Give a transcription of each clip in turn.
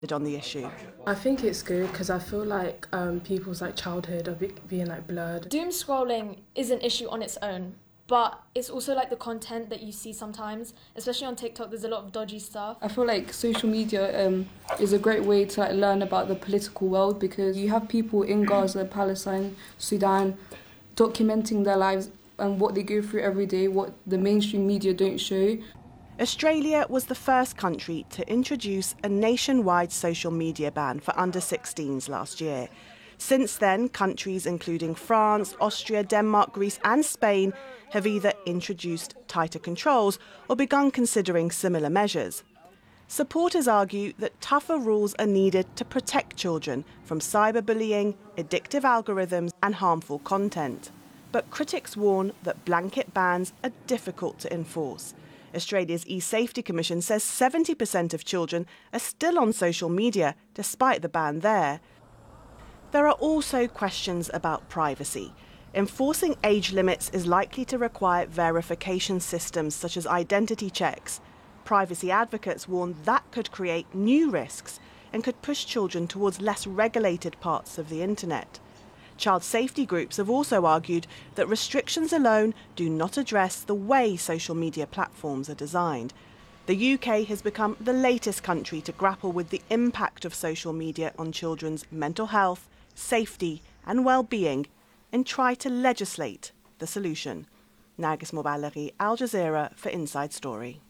on the issue. I think it's good because I feel like people's childhood are being blurred. Doom scrolling is an issue on its own, but it's also the content that you see sometimes, especially on TikTok. There's a lot of dodgy stuff. I feel like social media is a great way to learn about the political world, because you have people in Gaza, Palestine, Sudan documenting their lives and what they go through every day, what the mainstream media don't show. Australia was the first country to introduce a nationwide social media ban for under-16s last year. Since then, countries including France, Austria, Denmark, Greece and Spain have either introduced tighter controls or begun considering similar measures. Supporters argue that tougher rules are needed to protect children from cyberbullying, addictive algorithms and harmful content. But critics warn that blanket bans are difficult to enforce. Australia's eSafety Commission says 70% of children are still on social media despite the ban there. There are also questions about privacy. Enforcing age limits is likely to require verification systems such as identity checks. Privacy advocates warn that could create new risks and could push children towards less regulated parts of the internet. Child safety groups have also argued that restrictions alone do not address the way social media platforms are designed. The UK has become the latest country to grapple with the impact of social media on children's mental health, safety and well-being and try to legislate the solution. Nargis Mobalaghi, Al Jazeera for Inside Story.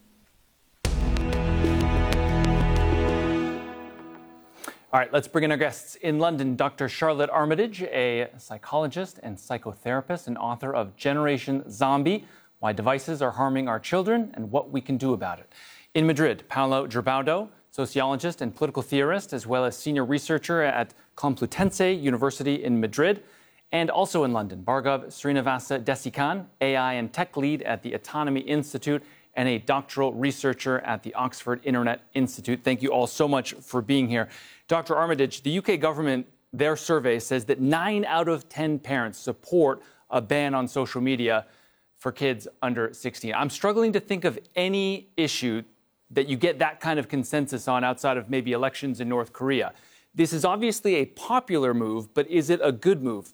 All right, let's bring in our guests. In London, Dr. Charlotte Armitage, a psychologist and psychotherapist and author of Generation Zombie, Why Devices Are Harming Our Children and What We Can Do About It. In Madrid, Paulo Gerbaudo, sociologist and political theorist, as well as senior researcher at Complutense University in Madrid. And also in London, Bhargav Srinivasa Desikan, AI and tech lead at the Autonomy Institute and a doctoral researcher at the Oxford Internet Institute. Thank you all so much for being here. Dr. Armitage, the UK government, their survey says that 9 out of 10 parents support a ban on social media for kids under 16. I'm struggling to think of any issue that you get that kind of consensus on outside of maybe elections in North Korea. This is obviously a popular move, but is it a good move?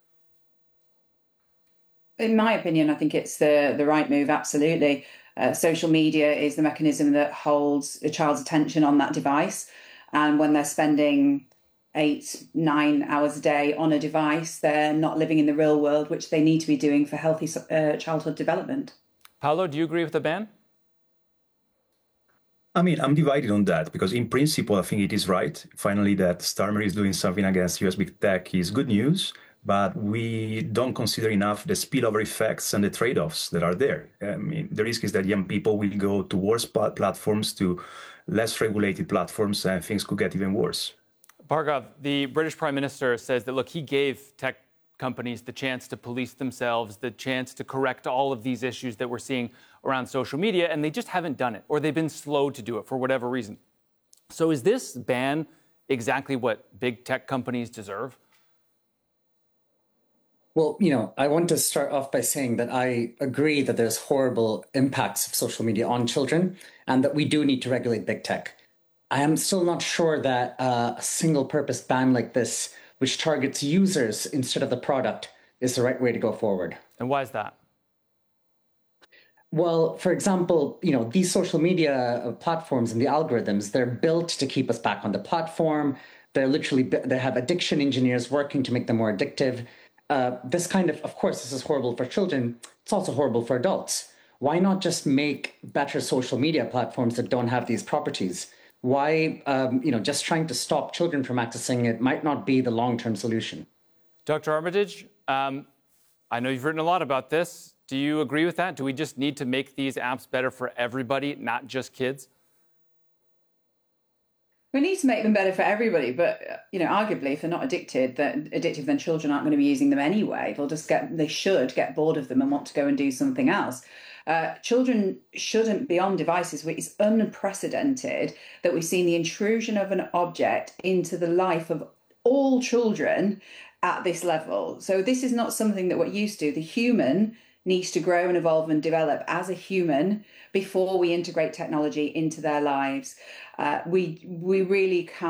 In my opinion, I think it's the right move, absolutely. Social media is the mechanism that holds a child's attention on that device. And when they're spending 8-9 hours a day on a device, they're not living in the real world, which they need to be doing for healthy childhood development. Paolo, do you agree with the ban? I mean, I'm divided on that because in principle, I think it is right. Finally, that Starmer is doing something against US big tech is good news, but we don't consider enough the spillover effects and the trade-offs that are there. I mean, the risk is that young people will go to worse platforms, to less regulated platforms, and things could get even worse. Bhargav, the British Prime Minister says that, look, he gave tech companies the chance to police themselves, the chance to correct all of these issues that we're seeing around social media, and they just haven't done it, or they've been slow to do it for whatever reason. So is this ban exactly what big tech companies deserve? Well, I want to start off by saying that I agree that there's horrible impacts of social media on children and that we do need to regulate big tech. I am still not sure that a single-purpose ban like this, which targets users instead of the product, is the right way to go forward. And why is that? Well, for example, these social media platforms and the algorithms, they're built to keep us back on the platform. They have addiction engineers working to make them more addictive. Of course, this is horrible for children. It's also horrible for adults. Why not just make better social media platforms that don't have these properties? Why, just trying to stop children from accessing it might not be the long-term solution. Dr. Armitage, I know you've written a lot about this. Do you agree with that? Do we just need to make these apps better for everybody, not just kids? We need to make them better for everybody, but arguably, if they're not addicted, then children aren't going to be using them anyway. They should get bored of them and want to go and do something else. Children shouldn't be on devices. It's unprecedented that we've seen the intrusion of an object into the life of all children at this level. So this is not something that we're used to. The human needs to grow and evolve and develop as a human before we integrate technology into their lives. We really can't